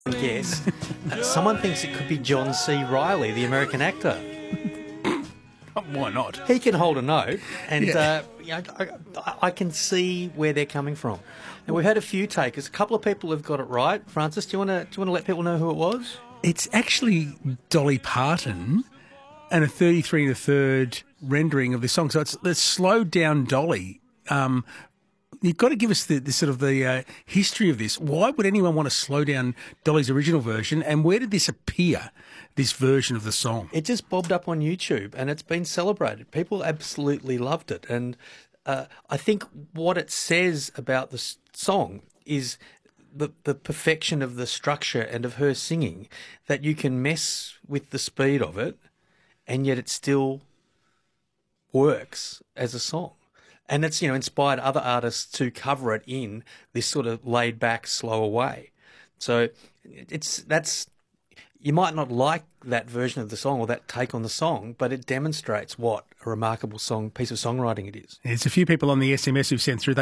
Yes. Someone thinks it could be John C. Reilly, the American actor. Why not? He can hold a note, and Yeah. I can see where they're coming from. And we've had a few takers. A couple of people have got it right. Francis, do you want to let people know who it was? It's actually Dolly Parton and a 33 1/3 rendering of this song. So it's slowed down Dolly. You've got to give us the sort of the history of this. Why would anyone want to slow down Dolly's original version, and where did this appear, this version of the song? It just bobbed up on YouTube, and it's been celebrated. People absolutely loved it. And I think what it says about the song is the perfection of the structure and of her singing, that you can mess with the speed of it, and yet it still works as a song. And it's, inspired other artists to cover it in this sort of laid back, slower way. So you might not like that version of the song or that take on the song, but it demonstrates what a remarkable piece of songwriting it is. There's a few people on the SMS who've sent through.